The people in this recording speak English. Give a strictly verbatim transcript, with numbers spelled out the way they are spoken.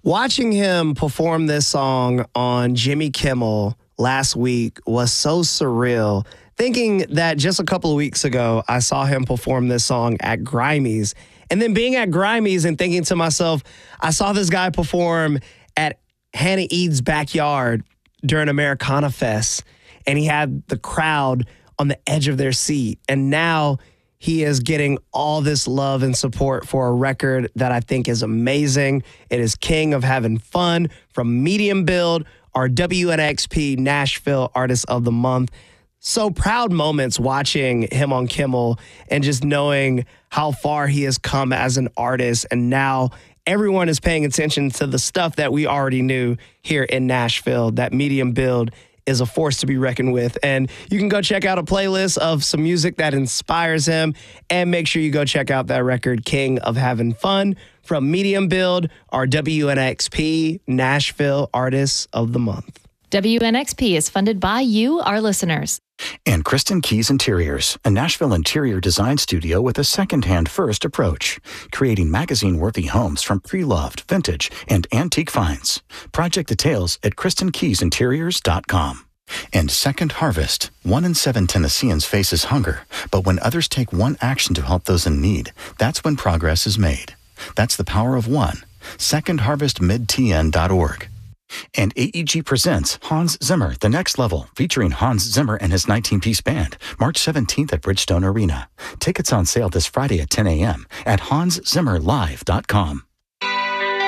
Watching him perform this song on Jimmy Kimmel last week was so surreal. Thinking that just a couple of weeks ago, I saw him perform this song at Grammys. And then being at Grammys and thinking to myself, I saw this guy perform at Hannah Eads' backyard during Americana Fest. And he had the crowd on the edge of their seat. And now he is getting all this love and support for a record that I think is amazing. It is King of Having Fun from Medium Build, our W N X P Nashville Artist of the Month. So proud moments watching him on Kimmel and just knowing how far he has come as an artist. And now everyone is paying attention to the stuff that we already knew here in Nashville, that Medium Build is a force to be reckoned with. And you can go check out a playlist of some music that inspires him. And make sure you go check out that record, King of Having Fun, from Medium Build, our W N X P Nashville Artists of the Month. W N X P is funded by you, our listeners. And Kristen Keys Interiors, a Nashville interior design studio with a second-hand first approach, creating magazine-worthy homes from pre-loved, vintage, and antique finds. Project details at kristen keys interiors dot com. And Second Harvest. One in seven Tennesseans faces hunger, but when others take one action to help those in need, that's when progress is made. That's the power of one. second harvest mid T N dot org. And A E G presents Hans Zimmer, The Next Level, featuring Hans Zimmer and his nineteen-piece band, March seventeenth at Bridgestone Arena. Tickets on sale this Friday at ten a.m. at hans zimmer live dot com.